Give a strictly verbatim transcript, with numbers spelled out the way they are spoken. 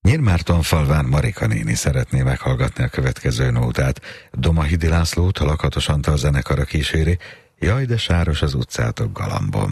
Nyírmártonfalván Marika néni szeretné meghallgatni a következő nótát. Domahidi Lászlót a Lakatos Antal zenekara kíséri. Jaj, de sáros az utcátok galambom.